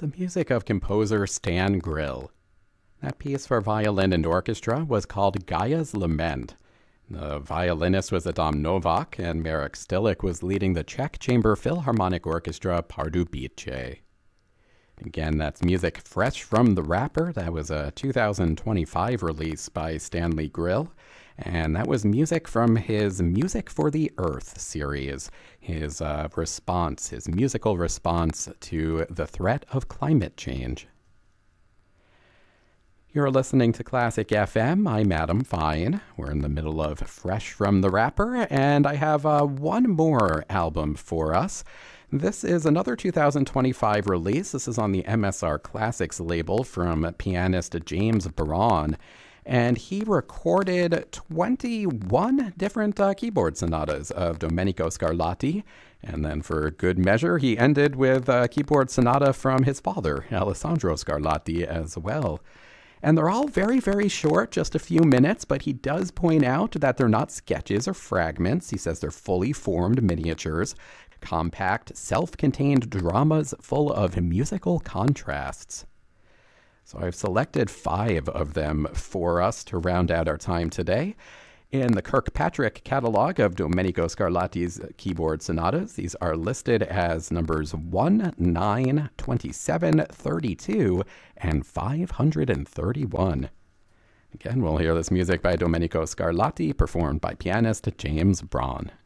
the music of composer Stan Grill. That piece for violin and orchestra was called Gaia's Lament. The violinist was Adam Novak, and Marek Stilik was leading the Czech Chamber Philharmonic Orchestra Pardubice. Again, that's music fresh from The Rapper. That was a 2025 release by Stanley Grill. And that was music from his Music for the Earth series, his musical response to the threat of climate change. You're listening to Classic FM. I'm Adam Fine. We're in the middle of Fresh from the Rapper, and I have one more album for us. This is another 2025 release. This is on the MSR Classics label from pianist James Braun. And he recorded 21 different keyboard sonatas of Domenico Scarlatti. And then for good measure, he ended with a keyboard sonata from his father, Alessandro Scarlatti, as well. And they're all very, very short, just a few minutes, but he does point out that they're not sketches or fragments. He says they're fully formed miniatures, compact, self-contained dramas full of musical contrasts. So I've selected 5 of them for us to round out our time today. In the Kirkpatrick catalog of Domenico Scarlatti's keyboard sonatas, these are listed as numbers 1, 9, 27, 32, and 531. Again, we'll hear this music by Domenico Scarlatti, performed by pianist James Braun.